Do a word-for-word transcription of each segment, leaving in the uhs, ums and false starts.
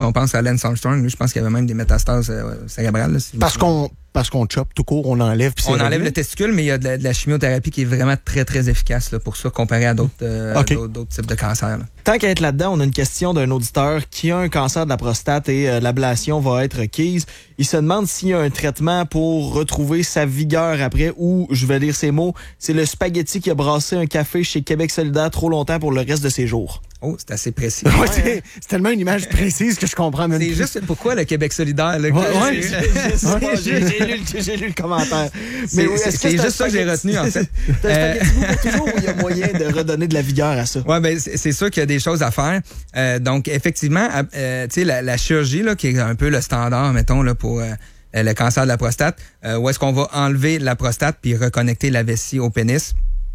on pense à Lance Armstrong, lui, je pense qu'il y avait même des métastases euh, cérébrales. Là, si parce qu'on parce qu'on chope tout court, on enlève. Puis on c'est enlève réglé. le testicule, mais il y a de la, de la chimiothérapie qui est vraiment très, très efficace là, pour ça, comparé à d'autres, euh, okay. d'autres, d'autres types de cancers. Là. Tant qu'à être là-dedans, on a une question d'un auditeur qui a un cancer de la prostate et euh, l'ablation va être requise. Il se demande s'il y a un traitement pour retrouver sa vigueur après, ou, je vais lire ces mots, c'est le spaghetti qui a brassé un café chez Québec solidaire trop longtemps pour le reste de ses jours. Oh, c'est assez précis. Ouais, c'est, c'est tellement une image précise que je comprends même C'est plus. juste pourquoi le Québec solidaire. Là, ouais, ouais, je, je sais, ouais, j'ai, j'ai, lu, j'ai lu le commentaire. Mais oui, c'est, c'est juste ça que j'ai retenu, en fait. T'as un spaghetti pour toujours ou il y a moyen de redonner de la vigueur à ça? Oui, ben c'est, c'est sûr qu'il y a des choses à faire. Euh, donc, effectivement, euh, tu sais, la, la chirurgie, là, qui est un peu le standard, mettons, là, pour euh, le cancer de la prostate, euh, où est-ce qu'on va enlever la prostate puis reconnecter la vessie au pénis.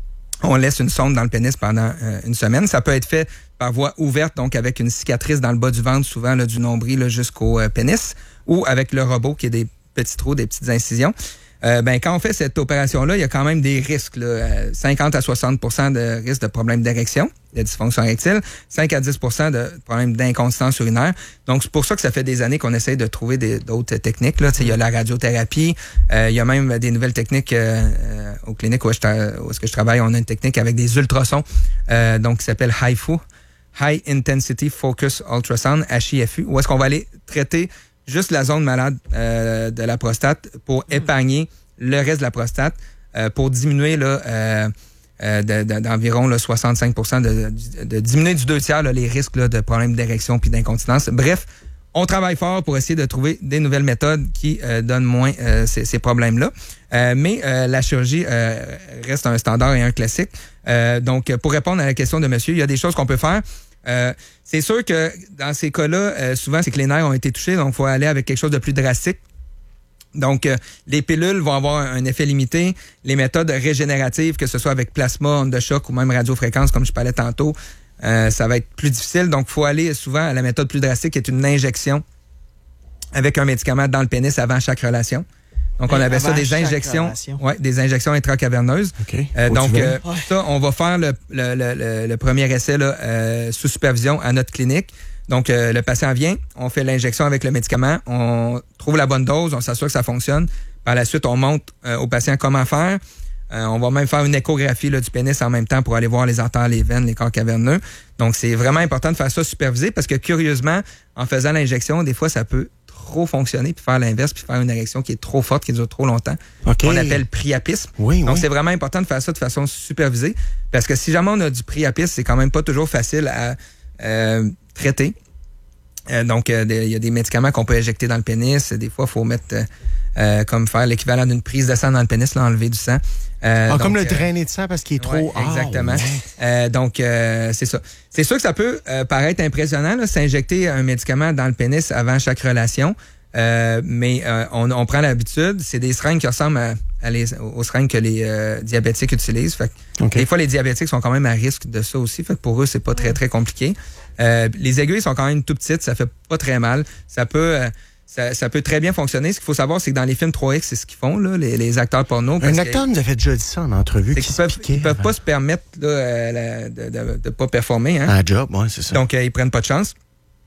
On laisse une sonde dans le pénis pendant euh, une semaine. Ça peut être fait par voie ouverte, donc avec une cicatrice dans le bas du ventre, souvent là, du nombril là, jusqu'au euh, pénis, ou avec le robot qui est des petits trous, des petites incisions. Euh, ben, quand on fait cette opération-là, il y a quand même des risques. Là, cinquante à soixante pour cent de risque de problèmes d'érection, de dysfonction érectile, cinq à dix pour cent de problèmes d'incontinence urinaire. Donc, c'est pour ça que ça fait des années qu'on essaye de trouver des, d'autres techniques. Là. Il y a la radiothérapie, euh, il y a même des nouvelles techniques euh, euh, aux cliniques où, je tra- où est-ce que je travaille. On a une technique avec des ultrasons, euh, donc qui s'appelle H I F U, High Intensity Focus Ultrasound, H I F U, où est-ce qu'on va aller traiter juste la zone malade euh, de la prostate pour épargner le reste de la prostate, euh, pour diminuer là, euh, euh, de, de, d'environ là, soixante-cinq pour cent de, de, de diminuer du deux tiers là, les risques là, de problèmes d'érection puis d'incontinence. Bref, on travaille fort pour essayer de trouver des nouvelles méthodes qui euh, donnent moins euh, ces, ces problèmes-là. Euh, mais euh, la chirurgie euh, reste un standard et un classique. Euh, donc, pour répondre à la question de monsieur, il y a des choses qu'on peut faire. Euh, c'est sûr que dans ces cas-là, euh, souvent, c'est que les nerfs ont été touchés, donc il faut aller avec quelque chose de plus drastique. Donc, euh, les pilules vont avoir un effet limité. Les méthodes régénératives, que ce soit avec plasma, onde de choc ou même radiofréquence, comme je parlais tantôt, euh, ça va être plus difficile. Donc, il faut aller souvent à la méthode plus drastique, qui est une injection avec un médicament dans le pénis avant chaque relation. Donc, on avait ça des injections, ouais, des injections intracaverneuses. Okay. Euh, donc, euh, ouais. ça, on va faire le, le, le, le premier essai là, euh, sous supervision à notre clinique. Donc, euh, le patient vient, on fait l'injection avec le médicament, on trouve la bonne dose, on s'assure que ça fonctionne. Par la suite, on montre euh, au patient comment faire. Euh, on va même faire une échographie là, du pénis en même temps pour aller voir les artères, les veines, les corps caverneux. Donc, c'est vraiment important de faire ça supervisé parce que, curieusement, en faisant l'injection, des fois, ça peut trop fonctionner, puis faire l'inverse, puis faire une érection qui est trop forte, qui dure trop longtemps. Okay. On appelle priapisme. Oui, Donc, oui. c'est vraiment important de faire ça de façon supervisée, parce que si jamais on a du priapisme, c'est quand même pas toujours facile à euh, traiter. Euh, donc, il euh, y a des médicaments qu'on peut injecter dans le pénis. Des fois, il faut mettre, euh, euh, comme faire l'équivalent d'une prise de sang dans le pénis, là, enlever du sang. Euh, ah, donc, comme le euh, drainer de sang parce qu'il est trop... Ouais, exactement. Ah, ouais. euh, donc, euh, c'est ça. C'est sûr que ça peut euh, paraître impressionnant, là, s'injecter un médicament dans le pénis avant chaque relation. Euh, mais euh, on, on prend l'habitude. C'est des seringues qui ressemblent à, à les, aux seringues que les euh, diabétiques utilisent. Fait que okay. Des fois, les diabétiques sont quand même à risque de ça aussi. Fait que pour eux, c'est pas très, très compliqué. Euh, les aiguilles sont quand même tout petites. Ça fait pas très mal. Ça peut... Euh, Ça, ça peut très bien fonctionner. Ce qu'il faut savoir, c'est que dans les films trois X, c'est ce qu'ils font, là, les, les acteurs porno. Un acteur nous a fait déjà dit ça en entrevue. Qu'ils peuvent, ils peuvent pas se permettre là, euh, la, de, de, de pas performer. Hein? Un job, oui, c'est ça. Donc, euh, ils prennent pas de chance.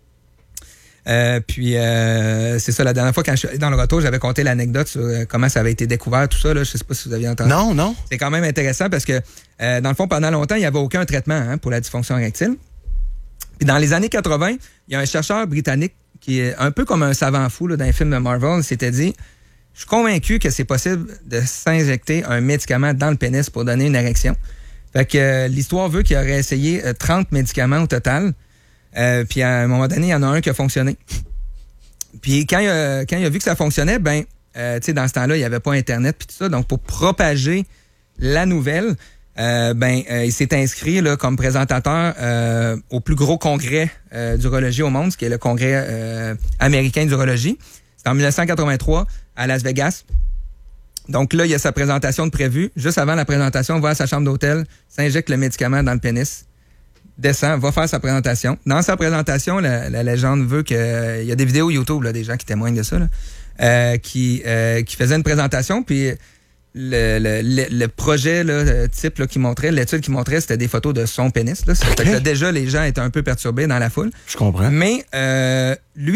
Euh, puis, euh, c'est ça, la dernière fois, quand je suis allé dans le retour, j'avais conté l'anecdote sur euh, comment ça avait été découvert, tout ça. Là, je sais pas si vous aviez entendu. Non, non. C'est quand même intéressant parce que, euh, dans le fond, pendant longtemps, il n'y avait aucun traitement hein, pour la dysfonction érectile. Puis, dans les années quatre-vingt, il y a un chercheur britannique qui est un peu comme un savant fou là, dans les films de Marvel, il s'était dit, je suis convaincu que c'est possible de s'injecter un médicament dans le pénis pour donner une érection. Fait que euh, l'histoire veut qu'il aurait essayé euh, trente médicaments au total. Euh, puis à un moment donné, il y en a un qui a fonctionné. Puis quand il a, quand il a vu que ça fonctionnait, ben, euh, tu sais, dans ce temps-là, il n'y avait pas Internet puis tout ça. Donc, pour propager la nouvelle, Euh, ben, euh, il s'est inscrit là, comme présentateur euh, au plus gros congrès euh, d'urologie au monde, ce qui est le congrès euh, américain d'urologie. C'est en dix-neuf cent quatre-vingt-trois à Las Vegas. Donc là, il y a sa présentation de prévue. Juste avant la présentation, il va à sa chambre d'hôtel, s'injecte le médicament dans le pénis, descend, va faire sa présentation. Dans sa présentation, la, la légende veut que euh, il y a des vidéos YouTube, là, des gens qui témoignent de ça, là, euh, qui, euh, qui faisaient une présentation, puis Le, le, le, le projet là, type là, qui montrait, l'étude qui montrait, c'était des photos de son pénis. Là. Okay. Fait que déjà, les gens étaient un peu perturbés dans la foule. Je comprends. Mais euh, lui,